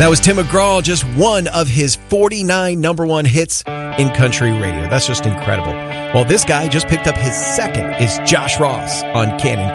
That was Tim McGraw, just one of his 49 number one hits in country radio. That's just incredible. Well, this guy just picked up his second. Is Josh Ross on Cannon